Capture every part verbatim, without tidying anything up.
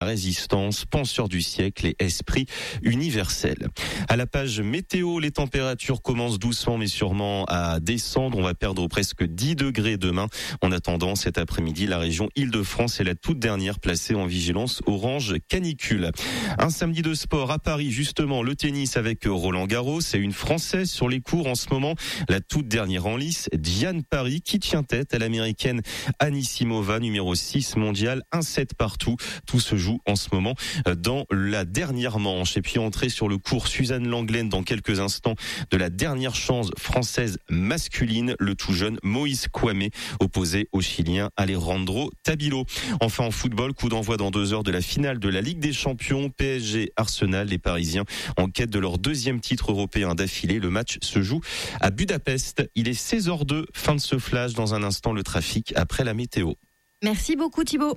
résistance, penseur du siècle et esprit universel. À la page météo, les températures commencent doucement mais sûrement à descendre. On va perdre presque dix degrés demain. En attendant, cet après-midi, la région Île-de-France est la toute dernière placée en vigilance orange canicule. Un samedi de sport à Paris, justement, le tennis avec Roland Garros. C'est une Française sur les cours en ce moment. La toute dernière en lice, Diane Paris, qui tient tête à l'américaine Anisimova, numéro six mondiale, un sept partout. Tout se joue en ce moment dans la dernière manche. Et puis entrée sur le cours Suzanne Lenglen dans quelques instants de la dernière chance française masculine, le tout jeune Moïse Kouamé, opposé au Chilien Alejandro Tabilo. Enfin en football, coup d'envoi dans deux heures de la finale de la Ligue des Champions, P S G Arsenal, les Parisiens en quête de leur deuxième titre européen d'affilée. Le match se joue à Budapest. Il est seize heures deux, fin de ce flash. Dans un instant, le trafic après la météo. Merci beaucoup Thibaut.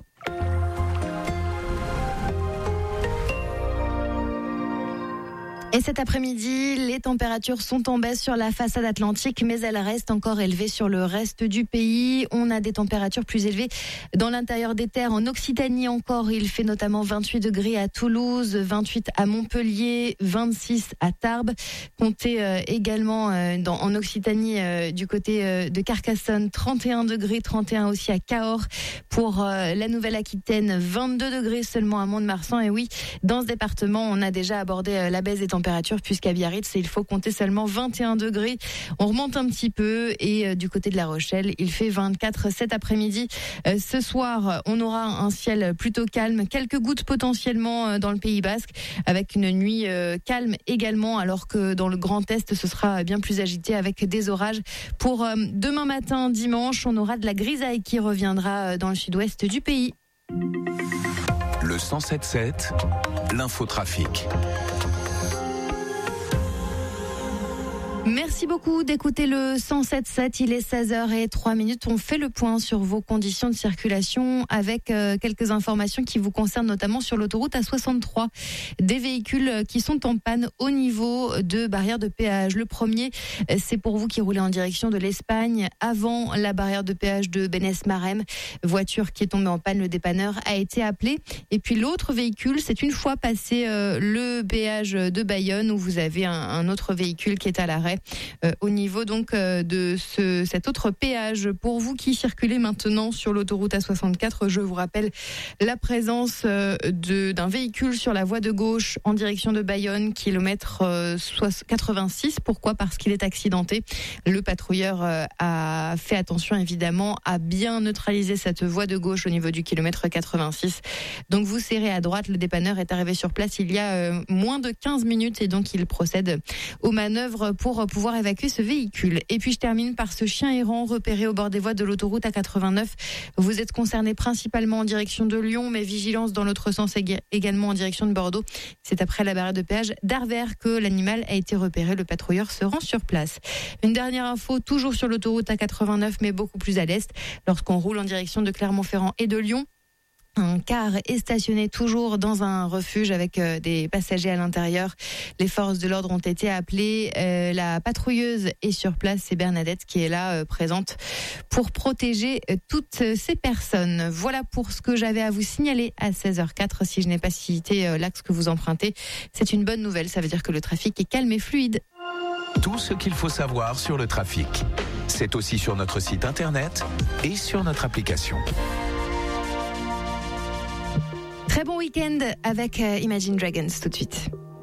Et cet après-midi, les températures sont en baisse sur la façade atlantique, mais elles restent encore élevées sur le reste du pays. On a des températures plus élevées dans l'intérieur des terres. En Occitanie encore, il fait notamment vingt-huit degrés à Toulouse, vingt-huit à Montpellier, vingt-six à Tarbes. Comptez euh, également euh, dans, en Occitanie euh, du côté euh, de Carcassonne, trente et un degrés, trente et un aussi à Cahors. Pour euh, la Nouvelle-Aquitaine, vingt-deux degrés seulement à Mont-de-Marsan. Et oui, dans ce département, on a déjà abordé euh, la baisse des températures. Puisqu'à Biarritz, il faut compter seulement vingt et un degrés. On remonte un petit peu et euh, du côté de La Rochelle, il fait vingt-quatre cet après-midi. Euh, ce soir, on aura un ciel plutôt calme, quelques gouttes potentiellement euh, dans le Pays Basque, avec une nuit euh, calme également, alors que dans le Grand Est, ce sera bien plus agité avec des orages. Pour euh, demain matin, dimanche, on aura de la grisaille qui reviendra euh, dans le sud-ouest du pays. Le cent sept sept, l'infotrafic. Merci beaucoup d'écouter le cent sept sept. Il est seize heures zéro trois. On fait le point sur vos conditions de circulation avec euh, quelques informations qui vous concernent, notamment sur l'autoroute A soixante-trois. Des véhicules qui sont en panne au niveau de barrière de péage. Le premier, c'est pour vous qui roulez en direction de l'Espagne avant la barrière de péage de Bénès-Marem. Voiture qui est tombée en panne, le dépanneur a été appelé. Et puis l'autre véhicule, c'est une fois passé euh, le péage de Bayonne où vous avez un, un autre véhicule qui est à l'arrêt. Euh, au niveau donc euh, de ce, cet autre péage. Pour vous qui circulez maintenant sur l'autoroute A soixante-quatre, je vous rappelle la présence euh, de, d'un véhicule sur la voie de gauche en direction de Bayonne, kilomètre euh, quatre-vingt-six. Pourquoi ? Parce qu'il est accidenté. Le patrouilleur euh, a fait attention évidemment à bien neutraliser cette voie de gauche au niveau du kilomètre quatre-vingt-six. Donc vous serrez à droite, le dépanneur est arrivé sur place il y a euh, moins de quinze minutes et donc il procède aux manœuvres pour pouvoir évacuer ce véhicule. Et puis je termine par ce chien errant repéré au bord des voies de l'autoroute A quatre-vingt-neuf. Vous êtes concerné principalement en direction de Lyon, mais vigilance dans l'autre sens également en direction de Bordeaux. C'est après la barrière de péage d'Arvers que l'animal a été repéré. Le patrouilleur se rend sur place. Une dernière info, toujours sur l'autoroute A quatre-vingt-neuf, mais beaucoup plus à l'est. Lorsqu'on roule en direction de Clermont-Ferrand et de Lyon, un car est stationné toujours dans un refuge avec euh, des passagers à l'intérieur. Les forces de l'ordre ont été appelées. Euh, la patrouilleuse est sur place. C'est Bernadette qui est là, euh, présente, pour protéger euh, toutes ces personnes. Voilà pour ce que j'avais à vous signaler à seize heures quatre. Si je n'ai pas cité euh, l'axe que vous empruntez, c'est une bonne nouvelle. Ça veut dire que le trafic est calme et fluide. Tout ce qu'il faut savoir sur le trafic, c'est aussi sur notre site internet et sur notre application. Très bon week-end avec Imagine Dragons tout de suite.